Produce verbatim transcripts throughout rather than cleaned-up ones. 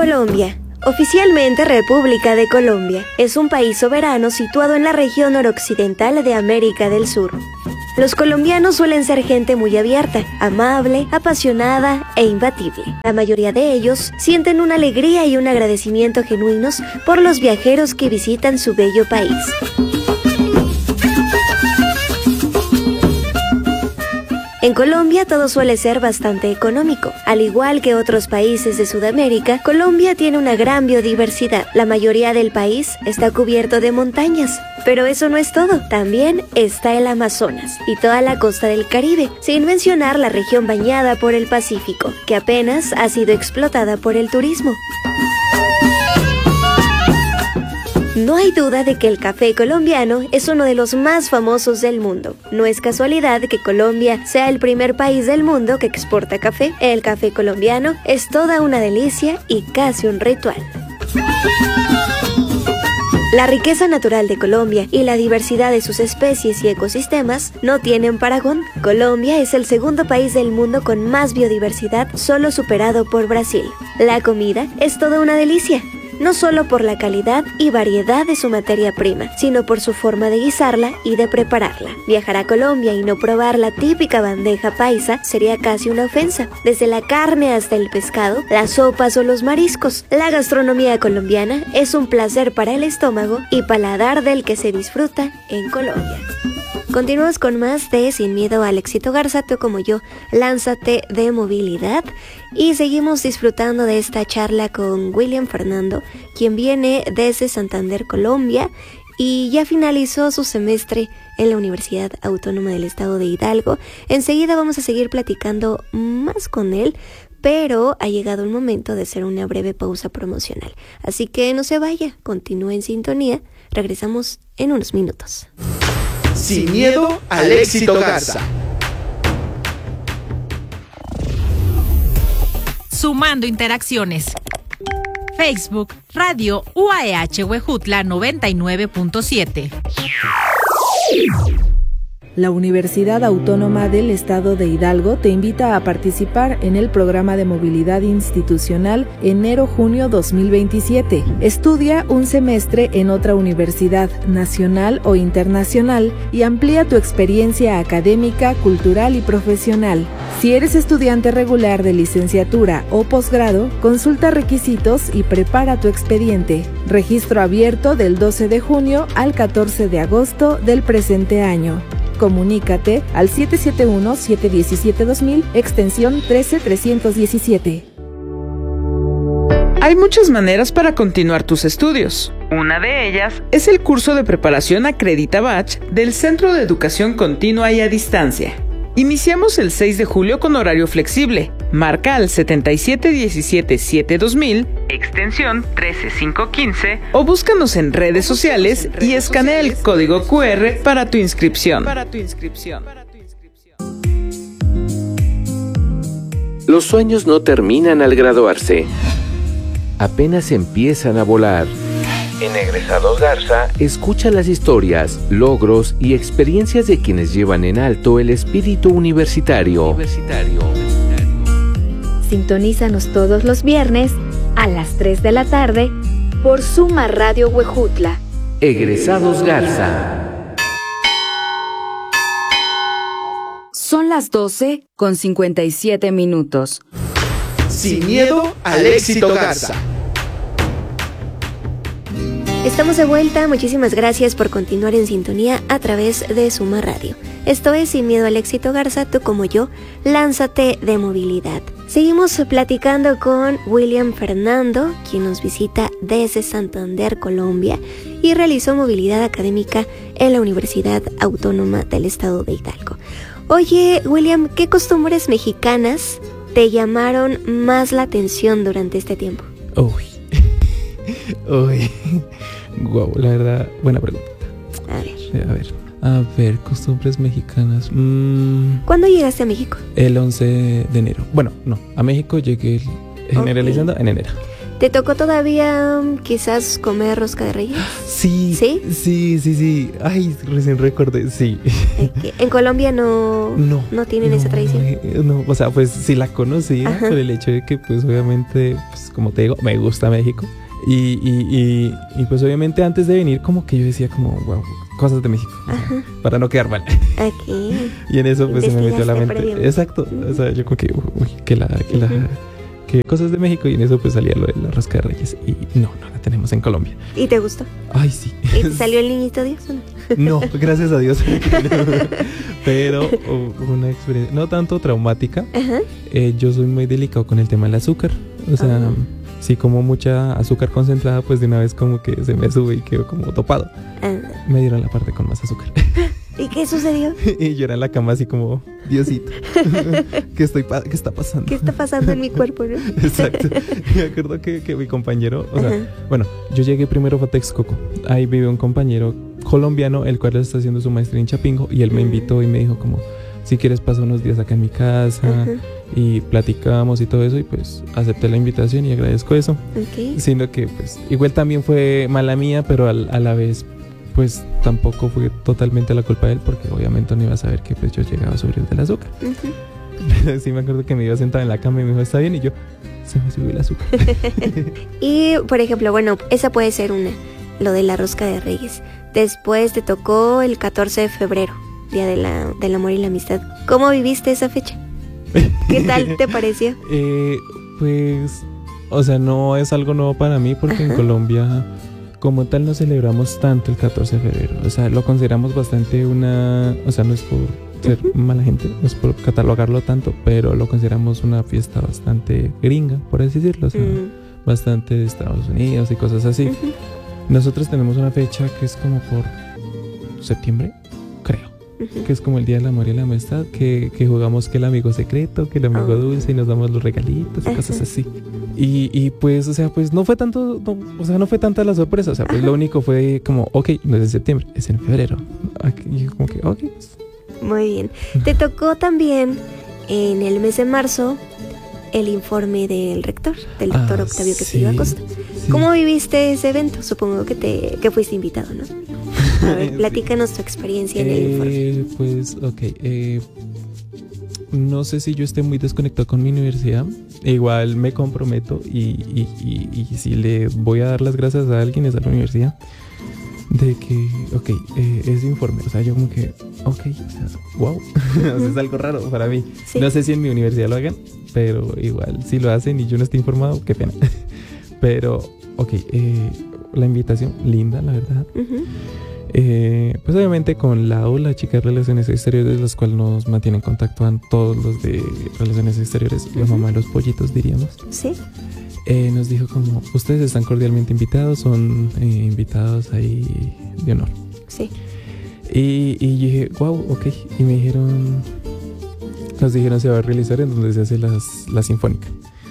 Colombia. Oficialmente República de Colombia, es un país soberano situado en la región noroccidental de América del Sur. Los colombianos suelen ser gente muy abierta, amable, apasionada e imbatible. La mayoría de ellos sienten una alegría y un agradecimiento genuinos por los viajeros que visitan su bello país. En Colombia todo suele ser bastante económico. Al igual que otros países de Sudamérica, Colombia tiene una gran biodiversidad. La mayoría del país está cubierto de montañas. Pero eso no es todo. También está el Amazonas y toda la costa del Caribe, sin mencionar la región bañada por el Pacífico, que apenas ha sido explotada por el turismo. No hay duda de que el café colombiano es uno de los más famosos del mundo. No es casualidad que Colombia sea el primer país del mundo que exporta café. El café colombiano es toda una delicia y casi un ritual. La riqueza natural de Colombia y la diversidad de sus especies y ecosistemas no tienen parangón. Colombia es el segundo país del mundo con más biodiversidad, solo superado por Brasil. La comida es toda una delicia. No solo por la calidad y variedad de su materia prima, sino por su forma de guisarla y de prepararla. Viajar a Colombia y no probar la típica bandeja paisa sería casi una ofensa. Desde la carne hasta el pescado, las sopas o los mariscos, la gastronomía colombiana es un placer para el estómago y paladar del que se disfruta en Colombia. Continuamos con más de Sin Miedo al Éxito Garza, tú como yo, lánzate de movilidad. Y seguimos disfrutando de esta charla con William Fernando, quien viene desde Santander, Colombia, y ya finalizó su semestre en la Universidad Autónoma del Estado de Hidalgo. Enseguida vamos a seguir platicando más con él, pero ha llegado el momento de hacer una breve pausa promocional. Así que no se vaya, continúe en sintonía, regresamos en unos minutos. Sin Miedo al Éxito Garza. Sumando interacciones. Facebook, Radio U A E H Huejutla noventa y nueve punto siete. La Universidad Autónoma del Estado de Hidalgo te invita a participar en el programa de movilidad institucional enero-junio dos mil veintisiete. Estudia un semestre en otra universidad, nacional o internacional, y amplía tu experiencia académica, cultural y profesional. Si eres estudiante regular de licenciatura o posgrado, consulta requisitos y prepara tu expediente. Registro abierto del doce de junio al catorce de agosto del presente año. Comunícate al siete siete uno, siete uno siete, dos mil, extensión trece trescientos diecisiete. Hay muchas maneras para continuar tus estudios. Una de ellas es el curso de preparación Acredita Bach del Centro de Educación Continua y a Distancia. Iniciamos el seis de julio con horario flexible. Marca al siete siete uno siete siete dos mil, extensión trece cinco quince, o búscanos en redes sociales y escanea el código cu erre para tu inscripción. Los sueños no terminan al graduarse. Apenas empiezan a volar. En Egresados Garza, escucha las historias, logros y experiencias de quienes llevan en alto el espíritu universitario. universitario. Sintonízanos todos los viernes a las tres de la tarde por Suma Radio Huejutla. Egresados Garza. Son las doce con cincuenta y siete minutos. Sin Miedo al Éxito Garza. Estamos de vuelta, muchísimas gracias por continuar en sintonía a través de Suma Radio. Esto es Sin Miedo al Éxito Garza, tú como yo, lánzate de movilidad. Seguimos platicando con William Fernando, quien nos visita desde Santander, Colombia, y realizó movilidad académica en la Universidad Autónoma del Estado de Hidalgo. Oye, William, ¿qué costumbres mexicanas te llamaron más la atención durante este tiempo? Uy, uy, wow, la verdad, buena pregunta. A ver. Eh, a ver, a ver, costumbres mexicanas. Mm, ¿Cuándo llegaste a México? El once de enero. Bueno, no, a México llegué generalizando okay. en enero. ¿Te tocó todavía um, quizás comer rosca de reyes? Sí, ¿Sí? Sí, sí, sí. Ay, recién recordé, sí. Okay. ¿En Colombia no, no, no tienen no, esa tradición? Eh, no, o sea, pues sí la conocía, Ajá. por el hecho de que, pues obviamente, pues, como te digo, me gusta México. Y, y, y, y pues obviamente antes de venir como que yo decía como, wow, cosas de México, o sea, para no quedar mal. Okay. Y en eso pues se me metió a la mente. Previamente. Exacto, uh-huh. o sea, yo como que, uy, que la, que la, uh-huh. que cosas de México, y en eso pues salía lo de la rosca de reyes y no, no la tenemos en Colombia. ¿Y te gustó? Ay, sí. ¿Y te salió el niñito Dios o no? No, gracias a Dios. Pero uh, una experiencia, no tanto traumática. Uh-huh. Eh, yo soy muy delicado con el tema del azúcar, o sea... Uh-huh. Si como mucha azúcar concentrada, pues de una vez como que se me sube y quedo como topado. Ah. Me dieron la parte con más azúcar. ¿Y qué sucedió? Y yo era en la cama así como, Diosito, ¿qué, estoy pa- ¿qué está pasando? ¿Qué está pasando en mi cuerpo, no? Exacto. Y me acuerdo que, que mi compañero, o sea, uh-huh. bueno, yo llegué primero a Texcoco. Ahí vive un compañero colombiano, el cual está haciendo su maestría en Chapingo, y él me invitó y me dijo como, si quieres pasar unos días acá en mi casa, uh-huh. y platicamos y todo eso, y pues acepté la invitación y agradezco eso. Okay. Sino que pues igual también fue mala mía, pero a, a la vez pues tampoco fue totalmente la culpa de él, porque obviamente no iba a saber que pues yo llegaba a sufrir del azúcar. Uh-huh. Pero sí me acuerdo que me iba sentado en la cama y me dijo, está bien, y yo, se me subió el azúcar. Y por ejemplo, bueno, esa puede ser una, lo de la rosca de Reyes. Después te tocó el catorce de febrero, Día de la, del Amor y la Amistad. ¿Cómo viviste esa fecha? ¿Qué tal te pareció? Eh, pues, o sea, no es algo nuevo para mí, porque Ajá. en Colombia como tal no celebramos tanto el catorce de febrero. O sea, lo consideramos bastante una... O sea, no es por ser uh-huh. mala gente, no es por catalogarlo tanto, pero lo consideramos una fiesta bastante gringa, por así decirlo. O sea, uh-huh. bastante de Estados Unidos y cosas así. Uh-huh. Nosotros tenemos una fecha que es como por septiembre, creo. Uh-huh. Que es como el Día del Amor y la Amistad, que, que jugamos que el amigo secreto, que el amigo oh. dulce, y nos damos los regalitos y uh-huh. cosas así. Y, y pues, o sea, pues no fue tanto, no, o sea, no fue tanta la sorpresa, o sea, pues uh-huh. lo único fue como, ok, no es en septiembre, es en febrero. Y como que, ok. Muy bien. Te tocó también en el mes de marzo el informe del rector, del doctor ah, Octavio Quesillo sí, Acosta. Sí. ¿Cómo viviste ese evento? Supongo que te que fuiste invitado, ¿no? A ver, platícanos sí. tu experiencia en eh, el informe. Pues, ok. Eh, no sé si yo esté muy desconectado con mi universidad. Igual me comprometo y, y, y, y si le voy a dar las gracias a alguien es a la universidad. De que, ok, eh, ese informe, o sea, yo como que, ok, o sea, wow, o sea, es algo raro para mí. Sí. No sé si en mi universidad lo hagan, pero igual si lo hacen y yo no estoy informado, qué pena. Pero, ok, eh, la invitación, linda, la verdad. Uh-huh. Eh, pues obviamente con Lau, la chica de Relaciones Exteriores, las cuales nos mantienen en contacto a todos los de Relaciones Exteriores, uh-huh. la mamá de los pollitos, diríamos. Sí. Eh, nos dijo como, ustedes están cordialmente invitados, son eh, invitados ahí de honor. Sí. Y, y yo dije, wow, ok. Y me dijeron, nos dijeron se va a realizar en donde se hace las, la Sinfónica.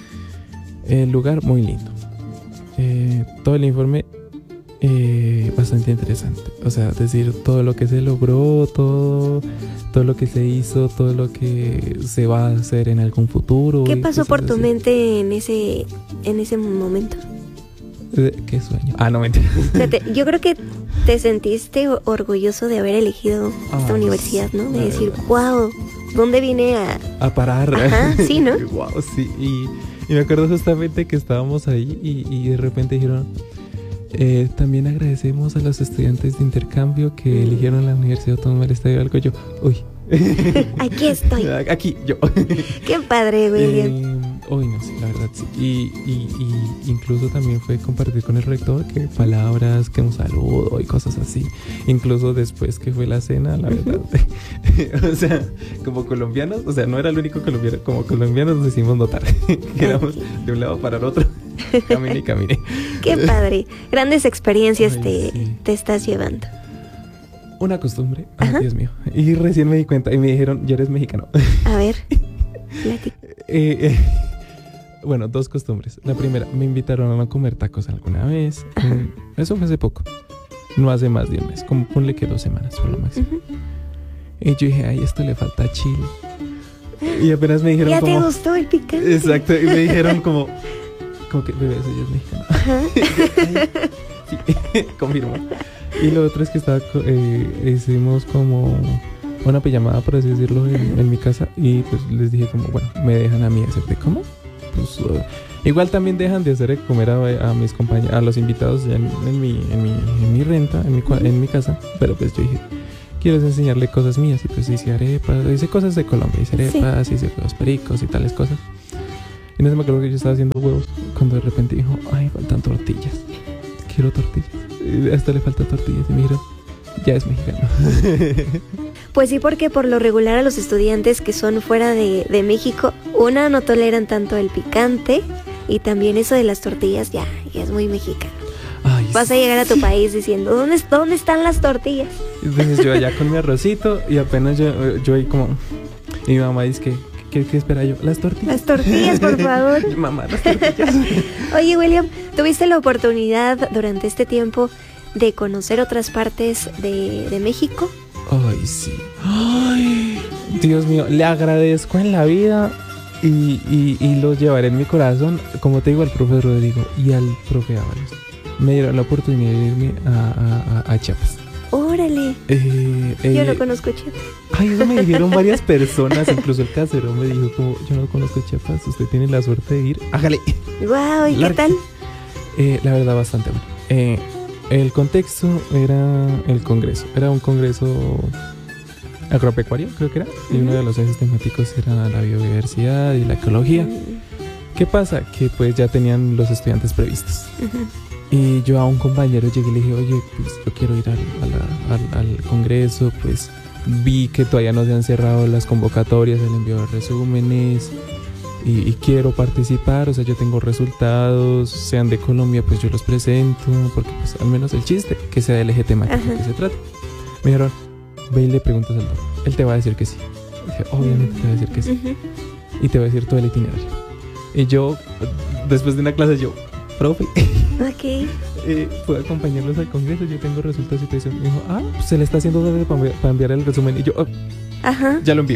El lugar muy lindo. Eh, todo el informe eh, bastante interesante. O sea, decir todo lo que se logró, todo... todo lo que se hizo, todo lo que se va a hacer en algún futuro. ¿Qué pasó por tu así. mente en ese en ese momento? ¿Qué sueño? Ah, no, mentira. O sea, te, yo creo que te sentiste orgulloso de haber elegido ah, esta universidad, ¿no? De decir, verdad. wow, ¿dónde vine a...? A parar. Ajá, sí, ¿no? Wow, sí. Y, y me acuerdo justamente que estábamos ahí y, y de repente dijeron... Eh, también agradecemos a los estudiantes de intercambio que mm. eligieron la Universidad Autónoma del Estado de Hidalgo. Yo, uy. Aquí estoy. Aquí, yo. Qué padre, William. Eh, uy, no, sí, la verdad, sí. Y, y, y incluso también fue compartir con el rector que palabras, que un saludo y cosas así. Incluso después que fue la cena, la verdad. O sea, como colombianos, o sea, no era el único colombiano, como colombianos nos hicimos notar que éramos de un lado para el otro. Camine y camine. Qué padre. Grandes experiencias Ay, te, sí. te estás llevando. Una costumbre. Ay, Ajá. Dios mío. Y recién me di cuenta y me dijeron, ya eres mexicano. A ver. eh, eh, bueno, dos costumbres. La primera, me invitaron a comer tacos alguna vez. Ajá. Eso fue hace poco. No hace más de un mes. Como ponle que dos semanas fue lo máximo. Uh-huh. Y yo dije, ay, esto le falta chile. Y apenas me dijeron ¿Ya como... te gustó el picante? Exacto. Y me dijeron como... como que bebé, eso ya es mexicano. Sí, confirmo. Y lo otro es que estaba, eh, hicimos como una pijamada, por así decirlo, en, en mi casa. Y pues les dije como, bueno, me dejan a mí hacer de cómo. Pues uh, igual también dejan de hacer de comer a, a mis compañeros, a los invitados en, en, mi, en, mi, en mi renta, en mi, en mi casa. Pero pues yo dije, quiero enseñarle cosas mías. Y pues hice arepas, hice cosas de Colombia. Hice arepas, sí. hice huevos pericos y tales cosas. Y no se me acuerdo que yo estaba haciendo huevos cuando de repente dijo, ay, faltan tortillas. Quiero tortillas. Y hasta le falta tortillas. Y me dijeron, ya es mexicano. Pues sí, porque por lo regular a los estudiantes que son fuera de, de México, una, no toleran tanto el picante, y también eso de las tortillas ya, ya es muy mexicano. Ay, vas a llegar a tu país diciendo, ¿dónde, ¿dónde están las tortillas? Entonces yo allá con mi arrocito y apenas yo, yo ahí como, y mi mamá dice que, ¿qué, qué espera yo? Las tortillas. Las tortillas, por favor. Mi mamá, las tortillas. Oye, William, ¿tuviste la oportunidad durante este tiempo de conocer otras partes de, de México? Ay, sí. Ay, Dios mío, le agradezco en la vida y, y, y lo llevaré en mi corazón, como te digo, al profe Rodrigo y al profe Ábalos. Me dieron la oportunidad de irme a, a, a Chiapas. ¡Órale! Eh, eh, yo no conozco Chiapas. Ay, eso me dijeron varias personas, incluso el casero me dijo como, yo no conozco Chiapas, usted tiene la suerte de ir, hágale. ¡Guau! ¿Y qué tal? Eh, la verdad, bastante bueno. Eh, el contexto era el congreso, era un congreso agropecuario, creo que era, y uno de los ejes temáticos era la biodiversidad y la ecología. ¿Qué pasa? Que pues ya tenían los estudiantes previstos. Uh-huh. Y yo a un compañero llegué y le dije, oye, pues yo quiero ir al, a la, al, al congreso, pues vi que todavía no se han cerrado las convocatorias, el envío de resúmenes, y, y quiero participar, o sea, yo tengo resultados, sean de Colombia, pues yo los presento, porque pues al menos el chiste, que sea del eje temático uh-huh. que se trata. Me dijeron, ve y le preguntas al doctor, él te va a decir que sí. Dije, obviamente te va a decir que sí. Uh-huh. Y te va a decir todo el itinerario. Y yo, después de una clase, yo, profe, okay. eh, puedo acompañarlos al congreso, yo tengo resultados y te dicen, me dijo, ah, pues se le está haciendo para enviar, enviar el resumen. Y yo, oh, ajá. ya lo envío.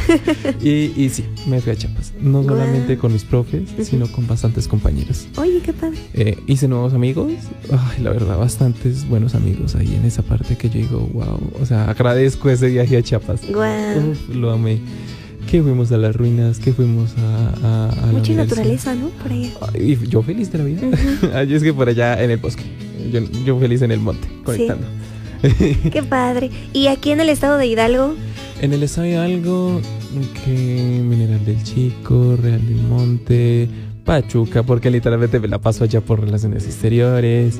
y, y sí, me fui a Chiapas, no wow. solamente con mis profes, uh-huh. sino con bastantes compañeros. Oye, qué padre. Eh, hice nuevos amigos, ay, la verdad, bastantes buenos amigos ahí en esa parte que yo digo, wow, o sea, agradezco ese viaje a Chiapas. Wow. Uf, lo amé. Que fuimos a las ruinas, que fuimos a, a, a mucha naturaleza, ¿no? Por allá. Y yo feliz de la vida. Uh-huh. Yo es que por allá en el bosque. Yo, yo feliz en el monte, conectando. Sí. Qué padre. ¿Y aquí en el estado de Hidalgo? En el estado de Hidalgo, que Mineral del Chico, Real del Monte, Pachuca, porque literalmente me la paso allá por relaciones exteriores.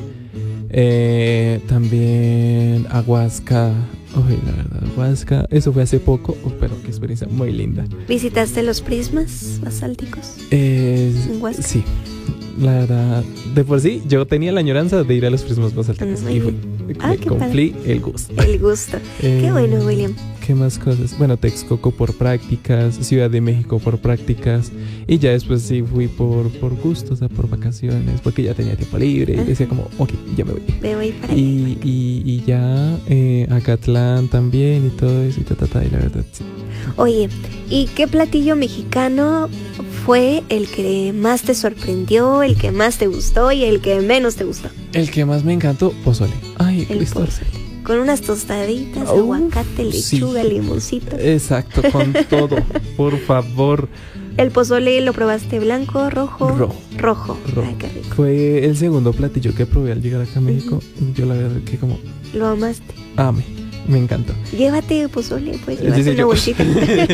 Eh, también Aguasca. Oye, la verdad, Huasca, eso fue hace poco, oh, pero qué experiencia muy linda. ¿Visitaste los prismas basálticos? Eh, sí, la verdad, de por sí, yo tenía la añoranza de ir a los prismas basálticos. Muy y fui, ah, me cumplí padre. el gusto. El gusto, eh, qué bueno, William. ¿Qué más cosas? Bueno, Texcoco por prácticas, Ciudad de México por prácticas, y ya después sí fui por, por gusto, o sea, por vacaciones, porque ya tenía tiempo libre, ah. y decía como, ok, ya me voy. Me voy para y, y, y ya eh, Acatlán también y todo eso, y ta, ta, ta, y la verdad, sí. Oye, ¿y qué platillo mexicano fue el que más te sorprendió, el que más te gustó y el que menos te gustó? El que más me encantó, pozole. Ay, el Cristo. pozole. Con unas tostaditas, uh, aguacate, lechuga, sí. limoncito. Exacto, con todo, por favor. ¿El pozole lo probaste blanco, rojo? Rojo. Rojo. Rojo. Ay, qué rico. Fue el segundo platillo que probé al llegar acá a México. Uh-huh. Yo la verdad que como... ¿Lo amaste? Amé, me encantó. Llévate pozole, pues llévate una bolsita.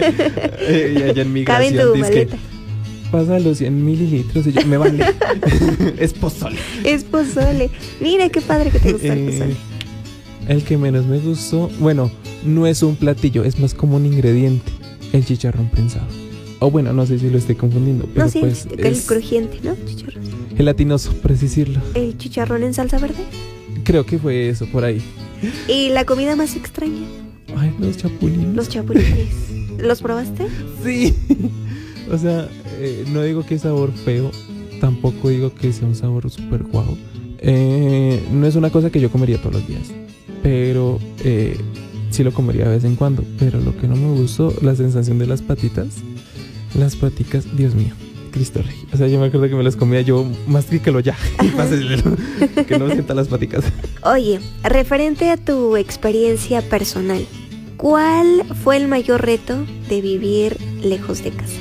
Y allá en migración, cabe en tu maleta. Pasa los cien mililitros y yo, me vale. Es pozole. Es pozole. Mira qué padre que te gusta el pozole. Eh, El que menos me gustó, bueno, no es un platillo, es más como un ingrediente, el chicharrón prensado. O bueno, no sé si lo estoy confundiendo, pero no, sí, pues el es crujiente, ¿no? Chicharrón. Gelatinoso, por así decirlo. ¿El chicharrón en salsa verde? Creo que fue eso, por ahí. ¿Y la comida más extraña? Ay, los chapulines. Los chapulines. ¿Los probaste? Sí. O sea, eh, no digo que es sabor feo, tampoco digo que sea un sabor súper guau. Eh, no es una cosa que yo comería todos los días. Pero eh, sí lo comería de vez en cuando. Pero lo que no me gustó, la sensación de las patitas. Las paticas, Dios mío, Cristo Rey. O sea, yo me acuerdo que me los comía yo, mastíquelo ya. Y páseselo, que no sienta las paticas. Oye, referente a tu experiencia personal, ¿cuál fue el mayor reto de vivir lejos de casa?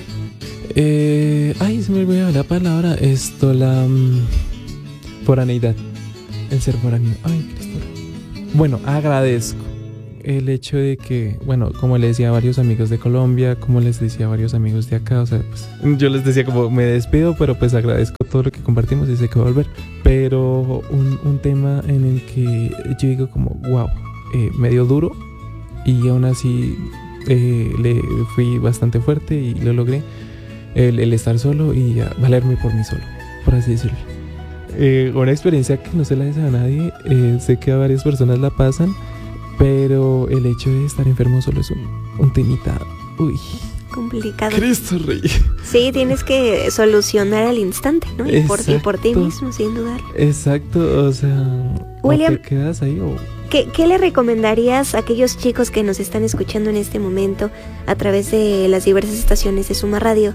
Eh, ay, se me olvidó la palabra. Esto, la um, foraneidad. El ser foráneo. Ay, Cristo. Bueno, agradezco el hecho de que, bueno, como le decía a varios amigos de Colombia, como les decía a varios amigos de acá, o sea, pues yo les decía como me despido, pero pues agradezco todo lo que compartimos y sé que voy a volver. Pero un, un tema en el que yo digo como, wow, eh, medio duro y aún así eh, le fui bastante fuerte y lo logré. El, el estar solo y uh, valerme por mí solo, por así decirlo. Eh, una experiencia que no se la deseo a nadie, eh, sé que a varias personas la pasan, pero el hecho de estar enfermo solo es un, un temita, uy, complicado. Cristo Rey. Sí, tienes que solucionar al instante, ¿no? Y por, y por ti mismo, sin dudarlo. Exacto, o sea, William, o te quedas ahí o... ¿Qué, ¿Qué le recomendarías a aquellos chicos que nos están escuchando en este momento a través de las diversas estaciones de Suma Radio,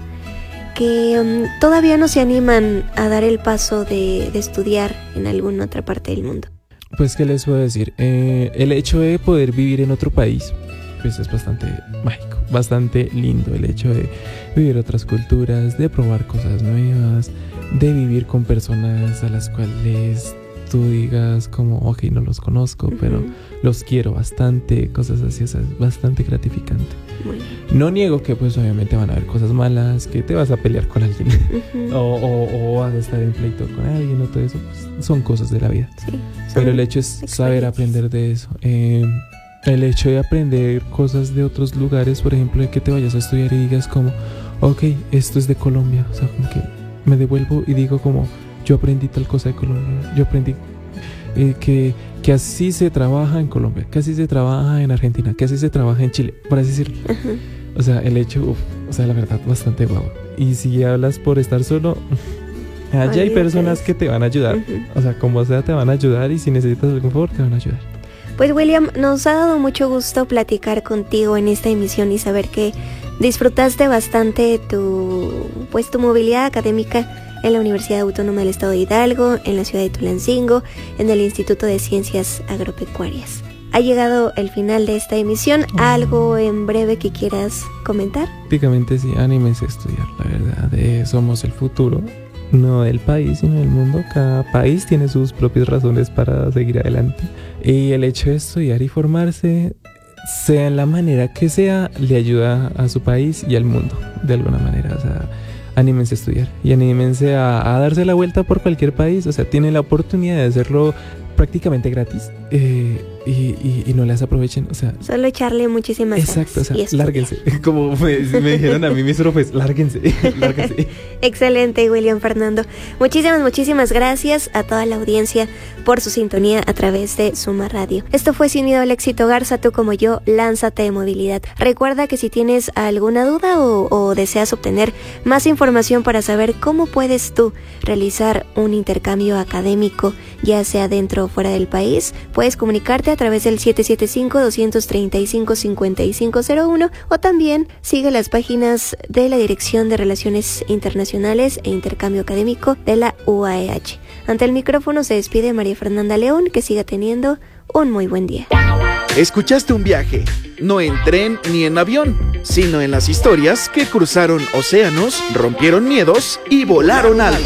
que um, todavía no se animan a dar el paso de, de estudiar en alguna otra parte del mundo? Pues, ¿qué les puedo decir? Eh, el hecho de poder vivir en otro país, pues es bastante mágico, bastante lindo. El hecho de vivir otras culturas, de probar cosas nuevas, de vivir con personas a las cuales tú digas como, ok, no los conozco, uh-huh. pero los quiero bastante, cosas así, o sea, es bastante gratificante. Bueno. No niego que pues obviamente van a haber cosas malas, que te vas a pelear con alguien, uh-huh. o, o, o vas a estar en pleito con alguien, o todo eso, pues, son cosas de la vida. Sí, pero el hecho es saber aprender de eso. Eh, el hecho de aprender cosas de otros lugares, por ejemplo, de que te vayas a estudiar y digas como, ok, esto es de Colombia, o sea, como que me devuelvo y digo como, yo aprendí tal cosa de Colombia, yo aprendí eh, que, que así se trabaja en Colombia, que así se trabaja en Argentina, que así se trabaja en Chile, por así decirlo. Uh-huh. O sea, el hecho, uf, o sea, la verdad, bastante guau. Y si hablas por estar solo, allá Ay, hay personas pues. que te van a ayudar. Uh-huh. O sea, como sea, te van a ayudar y si necesitas algún favor, te van a ayudar. Pues William, nos ha dado mucho gusto platicar contigo en esta emisión y saber que disfrutaste bastante tu, pues, tu movilidad académica en la Universidad Autónoma del Estado de Hidalgo, en la ciudad de Tulancingo, en el Instituto de Ciencias Agropecuarias. Ha llegado el final de esta emisión. ¿Algo en breve que quieras comentar? Prácticamente sí, anímense a estudiar, la verdad. Eh, somos el futuro, no del país, sino del mundo. Cada país tiene sus propias razones para seguir adelante. Y el hecho de estudiar y formarse, sea en la manera que sea, le ayuda a su país y al mundo, de alguna manera. O sea, anímense a estudiar y anímense a, a darse la vuelta por cualquier país. O sea, tienen la oportunidad de hacerlo prácticamente gratis, eh, y, y, y no las aprovechen, o sea, solo echarle muchísimas ganas. Exacto, o sea, lárguense, como me, me dijeron a mí mis profes, lárguense, lárguense. Excelente, William Fernando. Muchísimas, muchísimas gracias a toda la audiencia por su sintonía a través de Suma Radio. Esto fue Sin Miedo al Éxito Garza, tú como yo, lánzate de movilidad. Recuerda que si tienes alguna duda o, o deseas obtener más información para saber cómo puedes tú realizar un intercambio académico, ya sea dentro o fuera del país, puedes comunicarte a través del siete siete cinco, dos tres cinco, cinco cinco cero uno o también sigue las páginas de la Dirección de Relaciones Internacionales e Intercambio Académico de la U A E H. Ante el micrófono se despide María Fernanda León, que siga teniendo un muy buen día. Escuchaste un viaje, no en tren ni en avión, sino en las historias que cruzaron océanos, rompieron miedos y volaron alto.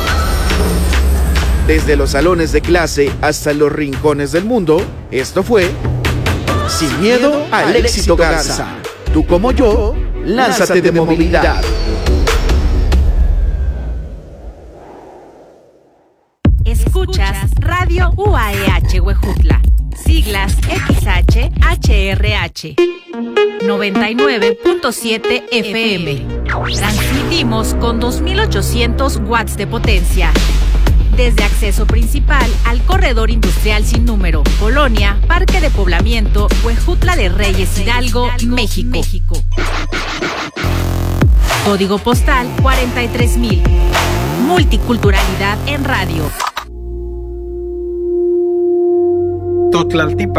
Desde los salones de clase hasta los rincones del mundo, esto fue Sin Miedo al Éxito Garza. Tú como yo, lánzate de movilidad. Escuchas Radio U A E H Huejutla, siglas X H H R H, noventa y nueve punto siete F M. Transmitimos con dos mil ochocientos watts de potencia. Desde acceso principal al corredor industrial sin número, Colonia, Parque de Poblamiento, Huejutla de Reyes, Hidalgo, México. México. Código postal cuarenta y tres mil. Multiculturalidad en radio. Totlaltipa.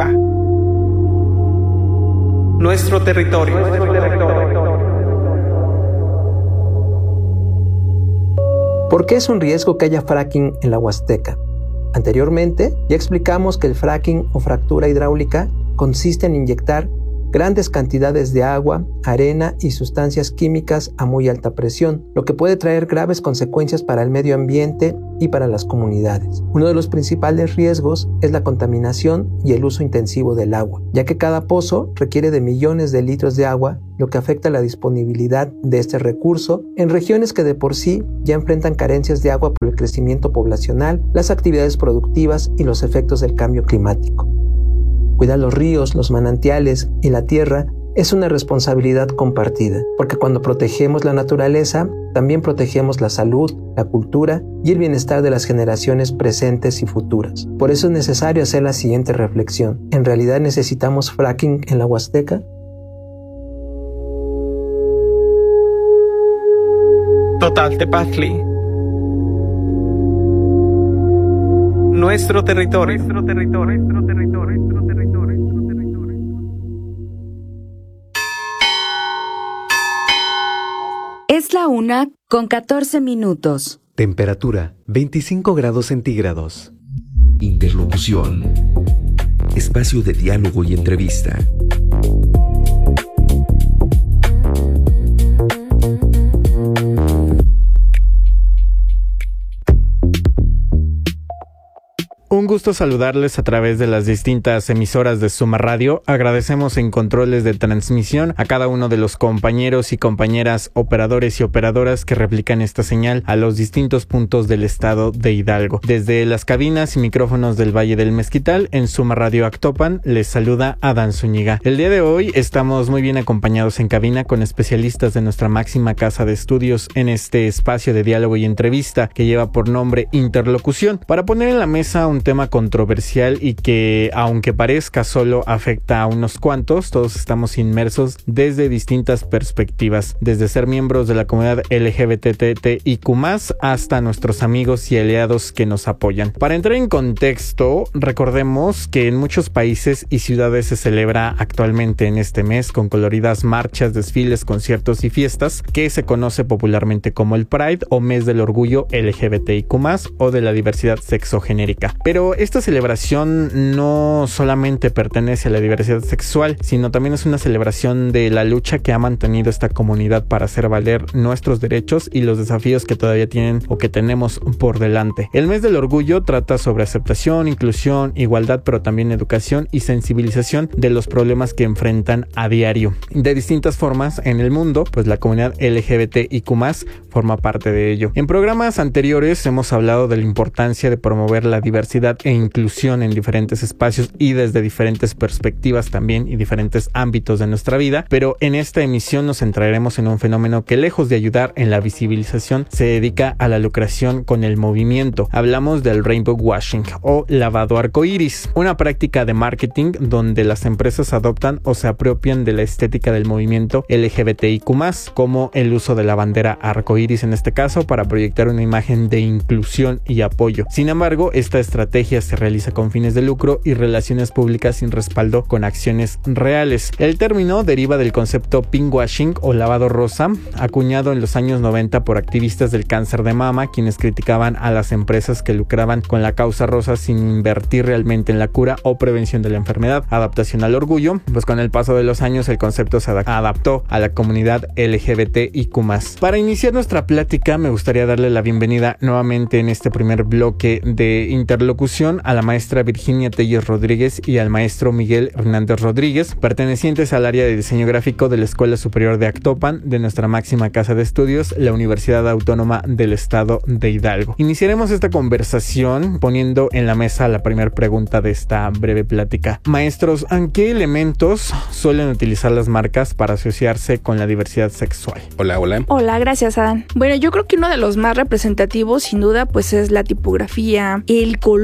Nuestro territorio. Nuestro territorio. ¿Por qué es un riesgo que haya fracking en la Huasteca? Anteriormente, ya explicamos que el fracking o fractura hidráulica consiste en inyectar grandes cantidades de agua, arena y sustancias químicas a muy alta presión, lo que puede traer graves consecuencias para el medio ambiente y para las comunidades. Uno de los principales riesgos es la contaminación y el uso intensivo del agua, ya que cada pozo requiere de millones de litros de agua, lo que afecta la disponibilidad de este recurso en regiones que de por sí ya enfrentan carencias de agua por el crecimiento poblacional, las actividades productivas y los efectos del cambio climático. Cuidar los ríos, los manantiales y la tierra es una responsabilidad compartida, porque cuando protegemos la naturaleza, también protegemos la salud, la cultura y el bienestar de las generaciones presentes y futuras. Por eso es necesario hacer la siguiente reflexión. ¿En realidad necesitamos fracking en la Huasteca? Total Tepazli. Nuestro territorio. Nuestro territorio. Nuestro territorio. Nuestro territorio. Es la una con catorce minutos. Temperatura veinticinco grados centígrados. Interlocución. Espacio de diálogo y entrevista. Un gusto saludarles a través de las distintas emisoras de Suma Radio. Agradecemos en controles de transmisión a cada uno de los compañeros y compañeras operadores y operadoras que replican esta señal a los distintos puntos del estado de Hidalgo. Desde las cabinas y micrófonos del Valle del Mezquital, en Suma Radio Actopan, les saluda Adán Zúñiga. El día de hoy estamos muy bien acompañados en cabina con especialistas de nuestra máxima casa de estudios en este espacio de diálogo y entrevista que lleva por nombre Interlocución, para poner en la mesa un tema controversial y que, aunque parezca solo afecta a unos cuantos, todos estamos inmersos desde distintas perspectivas, desde ser miembros de la comunidad L G B T T I Q más, hasta nuestros amigos y aliados que nos apoyan. Para entrar en contexto, recordemos que en muchos países y ciudades se celebra actualmente en este mes con coloridas marchas, desfiles, conciertos y fiestas que se conoce popularmente como el Pride o Mes del Orgullo L G B T I Q más, o de la diversidad sexogenérica. Pero esta celebración no solamente pertenece a la diversidad sexual, sino también es una celebración de la lucha que ha mantenido esta comunidad para hacer valer nuestros derechos y los desafíos que todavía tienen o que tenemos por delante. El mes del orgullo trata sobre aceptación, inclusión, igualdad, pero también educación y sensibilización de los problemas que enfrentan a diario. De distintas formas en el mundo, pues la comunidad L G B T I Q más forma parte de ello. En programas anteriores hemos hablado de la importancia de promover la diversidad e inclusión en diferentes espacios y desde diferentes perspectivas también y diferentes ámbitos de nuestra vida, pero en esta emisión nos centraremos en un fenómeno que, lejos de ayudar en la visibilización, se dedica a la lucración con el movimiento. Hablamos del rainbow washing o lavado arcoíris, una práctica de marketing donde las empresas adoptan o se apropian de la estética del movimiento L G B T I Q más, como el uso de la bandera arcoíris en este caso para proyectar una imagen de inclusión y apoyo. Sin embargo, esta estrategia se realiza con fines de lucro y relaciones públicas sin respaldo con acciones reales. El término deriva del concepto pinkwashing o lavado rosa, acuñado en los años noventa por activistas del cáncer de mama, quienes criticaban a las empresas que lucraban con la causa rosa sin invertir realmente en la cura o prevención de la enfermedad. Adaptación al orgullo, pues con el paso de los años el concepto se adaptó a la comunidad L G B T I Q más. Para iniciar nuestra plática, me gustaría darle la bienvenida nuevamente en este primer bloque de interlocución a la maestra Virginia Telles Rodríguez y al maestro Miguel Hernández Rodríguez, pertenecientes al área de diseño gráfico de la Escuela Superior de Actopan, de nuestra máxima casa de estudios, la Universidad Autónoma del Estado de Hidalgo. Iniciaremos esta conversación poniendo en la mesa la primera pregunta de esta breve plática. Maestros, ¿en qué elementos suelen utilizar las marcas para asociarse con la diversidad sexual? Hola, hola. Hola, gracias, Adán. Bueno, yo creo que uno de los más representativos, sin duda, pues es la tipografía, el color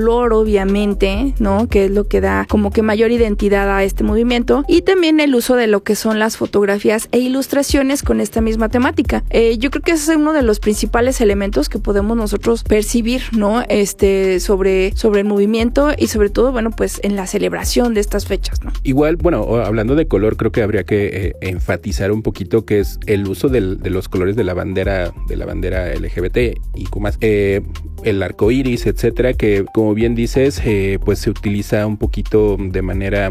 color, obviamente, ¿no? Que es lo que da como que mayor identidad a este movimiento, y también el uso de lo que son las fotografías e ilustraciones con esta misma temática. Eh, yo creo que ese es uno de los principales elementos que podemos nosotros percibir, ¿no? Este, sobre, sobre el movimiento y sobre todo, bueno, pues en la celebración de estas fechas, ¿no? Igual, bueno, hablando de color, creo que habría que eh, enfatizar un poquito que es el uso del, de los colores de la bandera, de la bandera L G B T y más, eh, el arco iris, etcétera, que como bien dices, eh, pues se utiliza un poquito de manera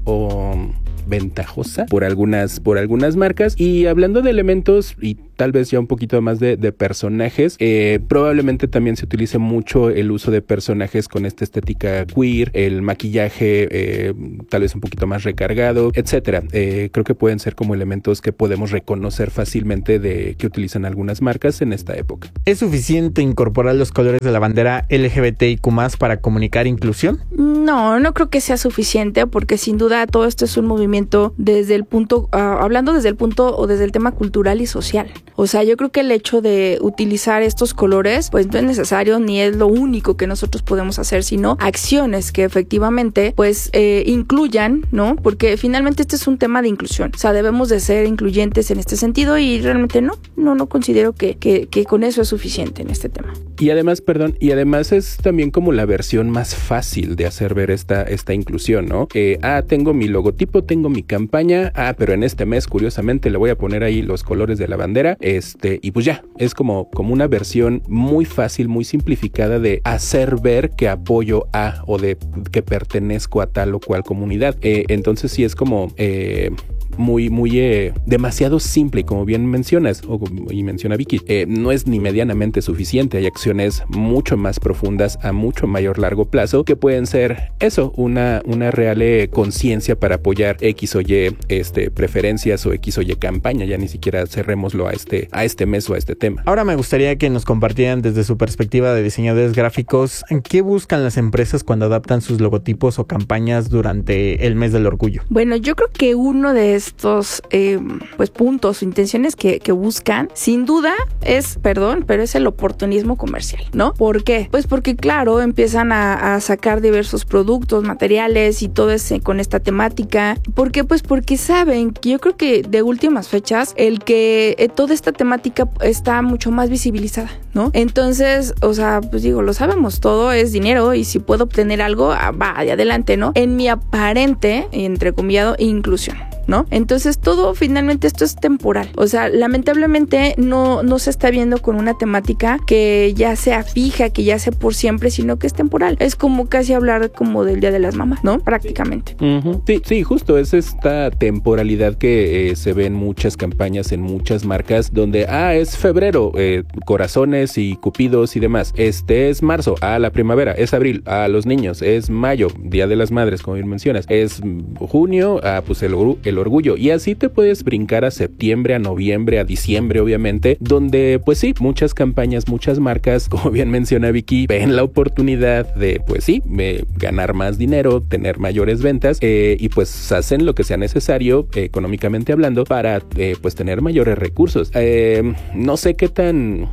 o ventajosa por algunas, por algunas marcas. Y hablando de elementos y tal vez ya un poquito más de, de personajes, eh, probablemente también se utilice mucho el uso de personajes con esta estética queer, el maquillaje eh, tal vez un poquito más recargado, etcétera. Eh, creo que pueden ser como elementos que podemos reconocer fácilmente de que utilizan algunas marcas en esta época. ¿Es suficiente incorporar los colores de la bandera L G B T I Q más para comunicar inclusión? No, no creo que sea suficiente, porque sin duda todo esto es un movimiento desde el punto, uh, hablando desde el punto o desde el tema cultural y social. O sea, yo creo que el hecho de utilizar estos colores, pues no es necesario ni es lo único que nosotros podemos hacer, sino acciones que efectivamente, pues, eh, incluyan, ¿no? Porque finalmente este es un tema de inclusión. O sea, debemos de ser incluyentes en este sentido y realmente no, no, no considero que, que, que con eso es suficiente en este tema. Y además, perdón, y además es también como la versión más fácil de hacer ver esta, esta inclusión, ¿no? Eh, ah, tengo mi logotipo, tengo mi campaña, ah, pero en este mes, curiosamente, le voy a poner ahí los colores de la bandera. Este, y pues ya, es como, como una versión muy fácil, muy simplificada de hacer ver que apoyo a o de que pertenezco a tal o cual comunidad. Eh, entonces sí es como eh, muy, muy eh, demasiado simple, como bien mencionas, o, y menciona Vicky, eh, no es ni medianamente suficiente. Hay acciones mucho más profundas a mucho mayor largo plazo que pueden ser eso, una, una real eh, conciencia para apoyar X o Y este, preferencias o X o Y campaña. Ya ni siquiera cerrémoslo a este, a este mes o a este tema. Ahora me gustaría que nos compartieran desde su perspectiva de diseñadores gráficos, ¿qué buscan las empresas cuando adaptan sus logotipos o campañas durante el mes del orgullo? Bueno, yo creo que uno de estos eh, pues puntos o intenciones que, que buscan, sin duda es, perdón, pero es el oportunismo comercial, ¿no? ¿Por qué? Pues porque claro, empiezan a, a sacar diversos productos, materiales y todo ese con esta temática. ¿Por qué? Pues porque saben que yo creo que de últimas fechas el que eh, toda esta temática está mucho más visibilizada, ¿no? Entonces, o sea, pues digo, lo sabemos, todo es dinero y si puedo obtener algo, va, de adelante, ¿no? En mi aparente, entrecomillado, inclusión, ¿no? Entonces todo finalmente esto es temporal. O sea, lamentablemente no, no se está viendo con una temática que ya sea fija, que ya sea por siempre, sino que es temporal. Es como casi hablar como del Día de las Mamás, ¿no? Prácticamente. Uh-huh. Sí, sí, justo es esta temporalidad que eh, se ve en muchas campañas, en muchas marcas, donde, ah, es febrero, eh, corazones y cupidos y demás. Este es marzo, ah, la primavera, es abril, ah, los niños, es mayo, Día de las Madres, como bien mencionas, es junio, ah, pues el, el orgullo, y así te puedes brincar a septiembre, a noviembre, a diciembre, obviamente, donde pues sí, muchas campañas, muchas marcas, como bien menciona Vicky, ven la oportunidad de pues sí, eh, ganar más dinero, tener mayores ventas, eh, y pues hacen lo que sea necesario, eh, económicamente hablando, para eh, pues tener mayores recursos. Eh, no sé qué tan...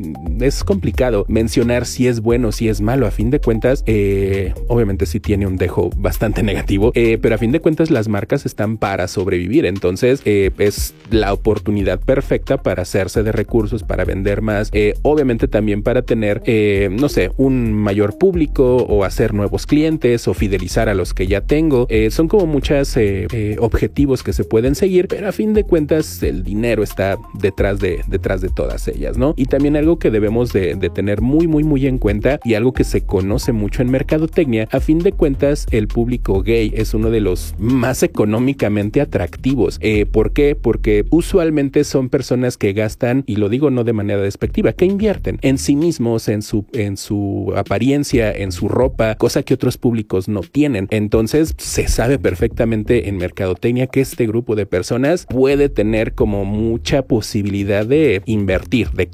Es complicado mencionar si es bueno o si es malo. A fin de cuentas, eh, obviamente sí tiene un dejo bastante negativo, eh, pero a fin de cuentas las marcas están para sobrevivir. Entonces eh, es la oportunidad perfecta para hacerse de recursos, para vender más, eh, obviamente también para tener, eh, no sé, un mayor público o hacer nuevos clientes o fidelizar a los que ya tengo. Eh, son como muchos eh, eh, objetivos que se pueden seguir, pero a fin de cuentas el dinero está detrás de, detrás de todas ellas, ¿no? Y también algo que debemos de, de tener muy muy muy en cuenta, y algo que se conoce mucho en mercadotecnia, a fin de cuentas el público gay es uno de los más económicamente atractivos. Eh, ¿Por qué? Porque usualmente son personas que gastan, y lo digo no de manera despectiva, que invierten en sí mismos, en su, en su apariencia, en su ropa, cosa que otros públicos no tienen. Entonces se sabe perfectamente en mercadotecnia que este grupo de personas puede tener como mucha posibilidad de invertir, de comprar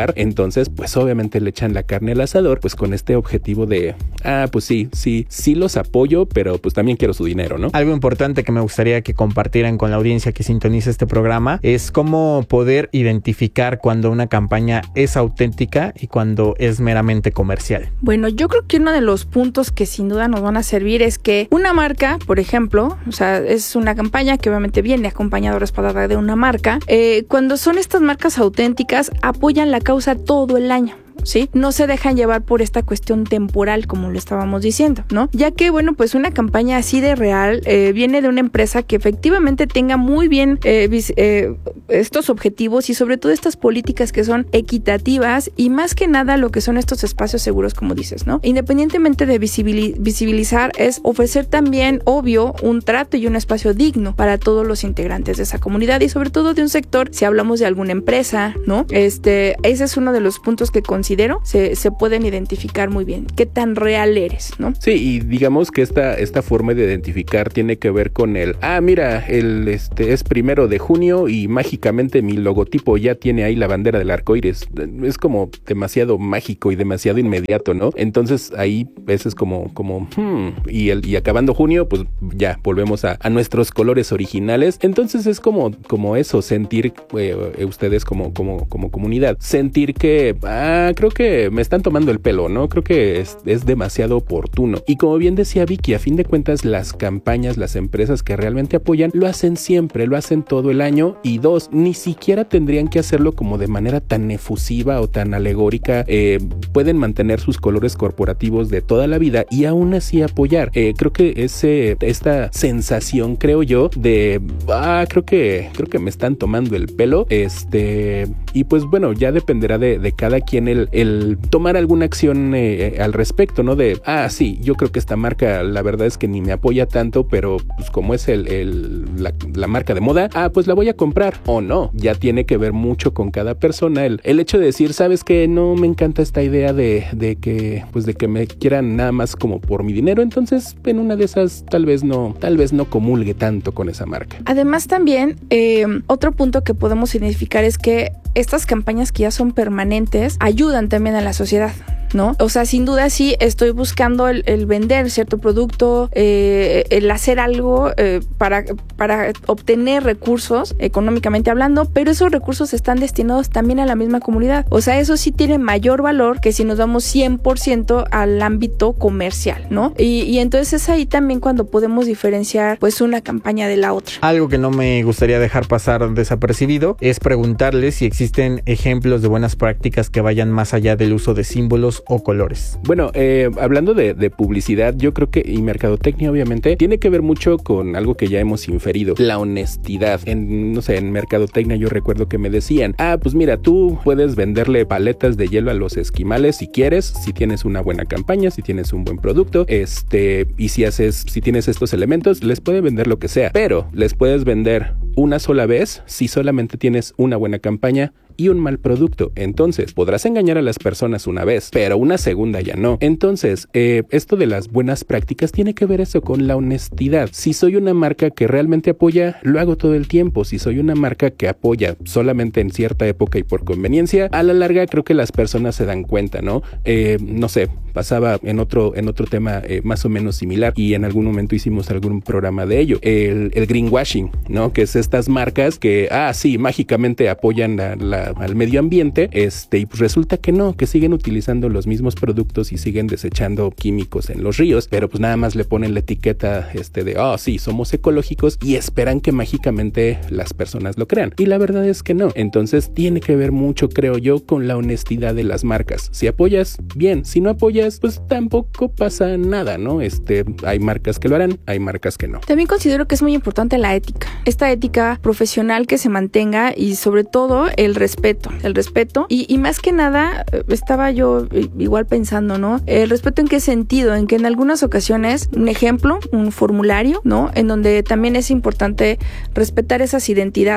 ganar, entonces pues obviamente le echan la carne al asador, pues con este objetivo de, ah, pues sí, sí, sí los apoyo, pero pues también quiero su dinero, ¿no? Algo importante que me gustaría que compartieran con la audiencia que sintoniza este programa es cómo poder identificar cuando una campaña es auténtica y cuando es meramente comercial. Bueno, yo creo que uno de los puntos que sin duda nos van a servir es que una marca, por ejemplo, o sea, es una campaña que obviamente viene acompañada o respaldada de una marca, eh, cuando son estas marcas auténticas, apoyan la causa todo el año. ¿Sí? No se dejan llevar por esta cuestión temporal, como lo estábamos diciendo, ¿no? Ya que, bueno, pues una campaña así de real eh, viene de una empresa que efectivamente tenga muy bien eh, vis- eh, estos objetivos y sobre todo estas políticas que son equitativas y más que nada lo que son estos espacios seguros, como dices, ¿no? Independientemente de visibili- visibilizar, es ofrecer también, obvio, un trato y un espacio digno para todos los integrantes de esa comunidad y sobre todo de un sector, si hablamos de alguna empresa, ¿no? Este, ese es uno de los puntos que considero Se, se pueden identificar muy bien. ¿Qué tan real eres, no? Sí, y digamos que esta, esta forma de identificar tiene que ver con el, ah, mira, el este es primero de junio y mágicamente mi logotipo ya tiene ahí la bandera del arco iris. Es como demasiado mágico y demasiado inmediato, ¿no? Entonces ahí ese es como, como, hmm, y, el, y acabando junio, pues ya volvemos a, a nuestros colores originales. Entonces es como, como eso, sentir eh, ustedes como, como, como comunidad, sentir que, ah, creo que me están tomando el pelo, ¿no? Creo que es, es demasiado oportuno. Y como bien decía Vicky, a fin de cuentas las campañas, las empresas que realmente apoyan, lo hacen siempre, lo hacen todo el año. Y dos, ni siquiera tendrían que hacerlo como de manera tan efusiva o tan alegórica. Eh, pueden mantener sus colores corporativos de toda la vida y aún así apoyar. Eh, creo que ese, esta sensación, creo yo, de, ah, creo que, creo que me están tomando el pelo, este, y pues bueno, ya dependerá de, de cada quien el el tomar alguna acción eh, al respecto, ¿no? De, ah, sí, yo creo que esta marca, la verdad es que ni me apoya tanto, pero pues como es el, el la, la marca de moda, ah, pues la voy a comprar, o no, ya tiene que ver mucho con cada persona, el, el hecho de decir, ¿sabes qué? No me encanta esta idea de, de que, pues de que me quieran nada más como por mi dinero, entonces en una de esas tal vez no, tal vez no comulgue tanto con esa marca. Además también, eh, otro punto que podemos identificar es que estas campañas que ya son permanentes ayudan también a la sociedad, ¿no? O sea, sin duda sí estoy buscando el, el vender cierto producto, eh, el hacer algo eh, para, para obtener recursos económicamente hablando, pero esos recursos están destinados también a la misma comunidad. O sea, eso sí tiene mayor valor que si nos vamos cien por ciento al ámbito comercial, ¿no? Y, y entonces es ahí también cuando podemos diferenciar pues una campaña de la otra. Algo que no me gustaría dejar pasar desapercibido es preguntarles si existen ejemplos de buenas prácticas que vayan más allá del uso de símbolos o colores. Bueno, eh, hablando de, de publicidad, yo creo que, y mercadotecnia obviamente, tiene que ver mucho con algo que ya hemos inferido, la honestidad. En, no sé, en mercadotecnia yo recuerdo que me decían, ah, pues mira, tú puedes venderle paletas de hielo a los esquimales si quieres, si tienes una buena campaña, si tienes un buen producto, este, y si haces, si tienes estos elementos, les puede vender lo que sea, pero les puedes vender una sola vez si solamente tienes una buena campaña y un mal producto. Entonces podrás engañar a las personas una vez, pero una segunda ya no. Entonces eh, esto de las buenas prácticas tiene que ver eso con la honestidad. Si soy una marca que realmente apoya, lo hago todo el tiempo. Si soy una marca que apoya solamente en cierta época y por conveniencia, a la larga creo que las personas se dan cuenta, ¿no? Eh, no sé, pasaba en otro, en otro tema eh, más o menos similar y en algún momento hicimos algún programa de ello, el, el greenwashing, ¿no? Que es estas marcas que, ah, sí, mágicamente apoyan la, la al medio ambiente, este, y pues resulta que no, que siguen utilizando los mismos productos y siguen desechando químicos en los ríos, pero pues nada más le ponen la etiqueta este de, oh sí, somos ecológicos y esperan que mágicamente las personas lo crean. Y la verdad es que no. Entonces tiene que ver mucho, creo yo, con la honestidad de las marcas. Si apoyas, bien. Si no apoyas, pues tampoco pasa nada, ¿no? Este, hay marcas que lo harán, hay marcas que no. También considero que es muy importante la ética. Esta ética profesional que se mantenga y sobre todo el respeto. El respeto. Y, y más que nada, estaba yo igual pensando, ¿no? El respeto en qué sentido, en que en algunas ocasiones, un ejemplo, un formulario, ¿no? En donde también es importante respetar esas identidades,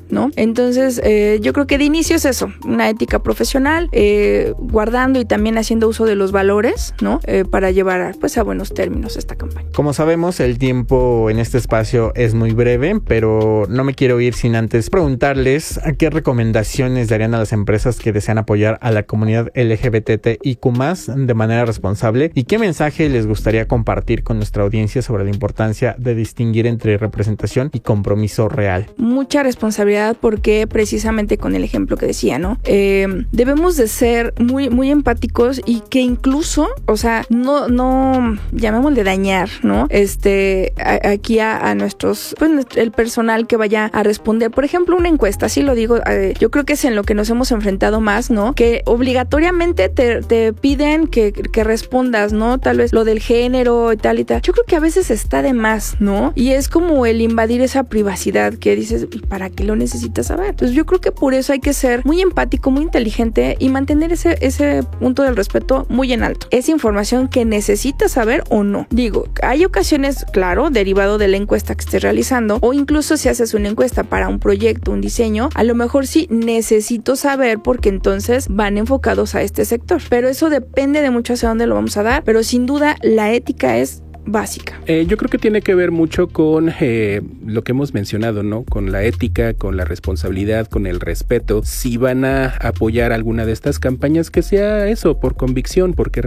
¿no? Entonces, eh, yo creo que de inicio es eso, una ética profesional, eh, guardando y también haciendo uso de los valores, ¿no? Eh, para llevar pues a buenos términos esta campaña. Como sabemos, el tiempo en este espacio es muy breve, pero no me quiero ir sin antes preguntarles a qué recomendaciones darían a las empresas que desean apoyar a la comunidad L G B T T I Q más, de manera responsable, y qué mensaje les gustaría compartir con nuestra audiencia sobre la importancia de distinguir entre representación y compromiso real. Mucha responsabilidad, porque precisamente con el ejemplo que decía, ¿no? Eh, debemos de ser muy, muy empáticos, y que incluso, o sea, no, no, llamémosle dañar, ¿no? Este, a, aquí a, a nuestros, pues el personal que vaya a responder, por ejemplo, una encuesta, así lo digo, eh, yo creo que es en lo que nos hemos enfrentado más, ¿no? Que obligatoriamente te, te piden que, que respondas, ¿no? Tal vez lo del género y tal y tal. Yo creo que a veces está de más, ¿no? Y es como el invadir esa privacidad que dices, ¿para qué lo necesitas saber? Entonces yo creo que por eso hay que ser muy empático, muy inteligente y mantener ese, ese punto del respeto muy en alto. Es información que necesitas saber o no. Digo, hay ocasiones, claro, derivado de la encuesta que estés realizando, o incluso si haces una encuesta para un proyecto, un diseño, a lo mejor sí necesito saber, porque entonces van enfocados a este sector. Pero eso depende de mucho hacia dónde lo vamos a dar, pero sin duda la ética es básica. Eh, yo creo que tiene que ver mucho con eh, lo que hemos mencionado, ¿no? Con la ética, con la responsabilidad, con el respeto. Si van a apoyar alguna de estas campañas, que sea eso, por convicción, porque